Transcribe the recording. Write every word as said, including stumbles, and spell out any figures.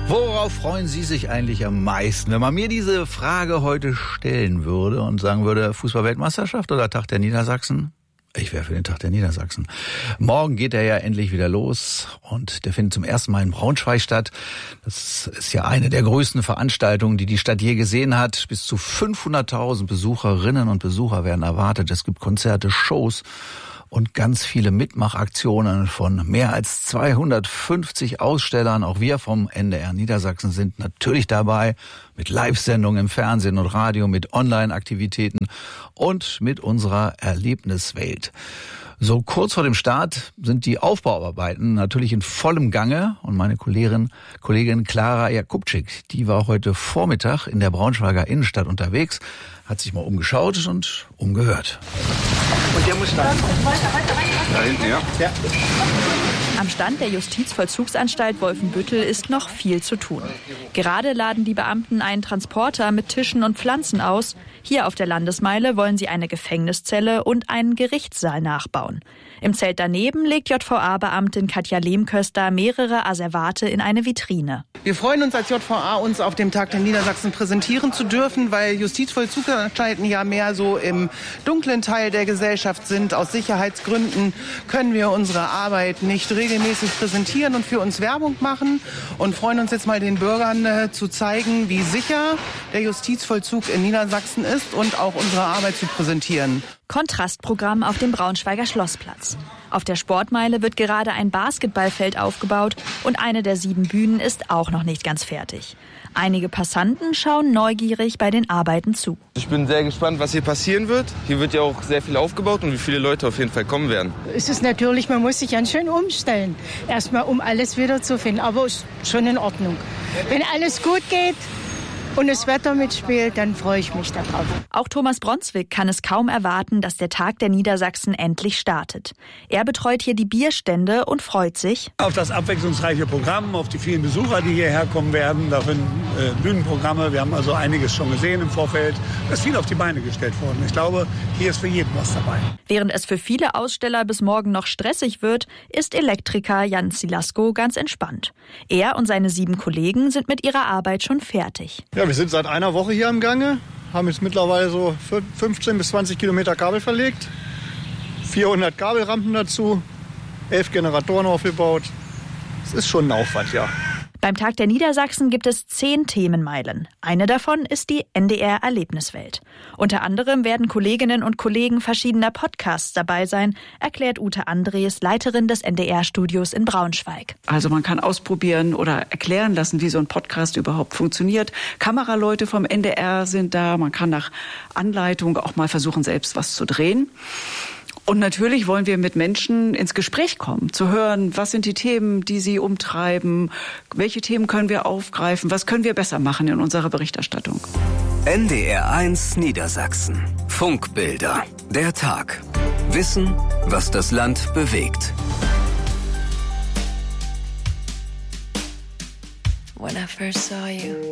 Worauf freuen Sie sich eigentlich am meisten? Wenn man mir diese Frage heute stellen würde und sagen würde, Fußball-Weltmeisterschaft oder Tag der Niedersachsen? Ich wäre für den Tag der Niedersachsen. Morgen geht er ja endlich wieder los und der findet zum ersten Mal in Braunschweig statt. Das ist ja eine der größten Veranstaltungen, die die Stadt je gesehen hat. Bis zu fünfhunderttausend Besucherinnen und Besucher werden erwartet. Es gibt Konzerte, Shows und ganz viele Mitmachaktionen von mehr als zweihundertfünfzig Ausstellern. Auch wir vom N D R Niedersachsen sind natürlich dabei mit Live-Sendungen im Fernsehen und Radio, mit Online-Aktivitäten und mit unserer Erlebniswelt. So kurz vor dem Start sind die Aufbauarbeiten natürlich in vollem Gange und meine Kollegin, Kollegin Clara Jakubczyk, die war heute Vormittag in der Braunschweiger Innenstadt unterwegs, hat sich mal umgeschaut und umgehört. Und der muss da. Da hinten, ja. ja. Am Stand der Justizvollzugsanstalt Wolfenbüttel ist noch viel zu tun. Gerade laden die Beamten einen Transporter mit Tischen und Pflanzen aus. Hier auf der Landesmeile wollen sie eine Gefängniszelle und einen Gerichtssaal nachbauen. Im Zelt daneben legt J V A-Beamtin Katja Lehmköster mehrere Asservate in eine Vitrine. Wir freuen uns als J V A, uns auf dem Tag der Niedersachsen präsentieren zu dürfen, weil Justizvollzugsanstalten ja mehr so im dunklen Teil der Gesellschaft sind. Aus Sicherheitsgründen können wir unsere Arbeit nicht regelmäßig präsentieren und für uns Werbung machen und freuen uns jetzt mal den Bürgern äh, zu zeigen, wie sicher der Justizvollzug in Niedersachsen ist und auch unsere Arbeit zu präsentieren. Kontrastprogramm auf dem Braunschweiger Schlossplatz. Auf der Sportmeile wird gerade ein Basketballfeld aufgebaut und eine der sieben Bühnen ist auch noch nicht ganz fertig. Einige Passanten schauen neugierig bei den Arbeiten zu. Ich bin sehr gespannt, was hier passieren wird. Hier wird ja auch sehr viel aufgebaut und wie viele Leute auf jeden Fall kommen werden. Es ist natürlich, man muss sich ganz schön umstellen. Erstmal, um alles wieder zu finden, aber ist schon in Ordnung. Wenn alles gut geht und das Wetter mitspielt, dann freue ich mich darauf. Auch Thomas Bronswick kann es kaum erwarten, dass der Tag der Niedersachsen endlich startet. Er betreut hier die Bierstände und freut sich auf das abwechslungsreiche Programm, auf die vielen Besucher, die hierher kommen werden. Darin äh, Bühnenprogramme. Wir haben also einiges schon gesehen im Vorfeld. Es ist viel auf die Beine gestellt worden. Ich glaube, hier ist für jeden was dabei. Während es für viele Aussteller bis morgen noch stressig wird, ist Elektriker Jan Zilasko ganz entspannt. Er und seine sieben Kollegen sind mit ihrer Arbeit schon fertig. Ja, wir sind seit einer Woche hier am Gange, haben jetzt mittlerweile so fünfzehn bis zwanzig Kilometer Kabel verlegt, vierhundert Kabelrampen dazu, elf Generatoren aufgebaut. Es ist schon ein Aufwand, ja. Beim Tag der Niedersachsen gibt es zehn Themenmeilen. Eine davon ist die N D R Erlebniswelt. Unter anderem werden Kolleginnen und Kollegen verschiedener Podcasts dabei sein, erklärt Ute Andres, Leiterin des N D R-Studios in Braunschweig. Also man kann ausprobieren oder erklären lassen, wie so ein Podcast überhaupt funktioniert. Kameraleute vom N D R sind da. Man kann nach Anleitung auch mal versuchen, selbst was zu drehen. Und natürlich wollen wir mit Menschen ins Gespräch kommen, zu hören, was sind die Themen, die sie umtreiben, welche Themen können wir aufgreifen, was können wir besser machen in unserer Berichterstattung. N D R eins Niedersachsen. Funkbilder. Der Tag. Wissen, was das Land bewegt. When I first saw you.